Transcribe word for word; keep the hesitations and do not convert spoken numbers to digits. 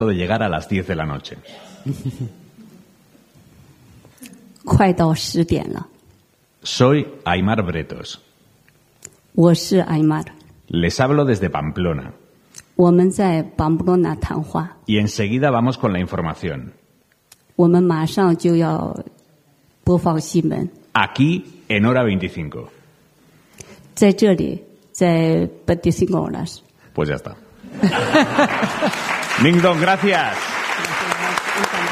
de llegar a las diez de la noche. 快到十点了。 Soy Aimar Bretos. 我是艾玛， Les hablo desde Pamplona. 我们在邦布罗纳谈话， Y enseguida vamos con la información. 我们马上就要播放新闻。 Aquí, en hora veinticinco. 在这里，在 veinticinco horas。 Pues ya está. Ning Dong, gracias.